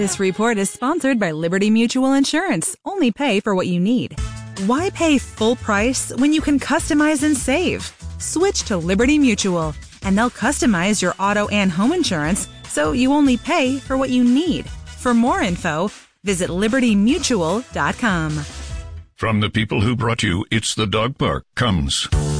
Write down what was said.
This report is sponsored by Liberty Mutual Insurance. Only pay for what you need. Why pay full price when you can customize and save? Switch to Liberty Mutual, and they'll customize your auto and home insurance so you only pay for what you need. For more info, visit libertymutual.com. From the people who brought you It's the Dog Park comes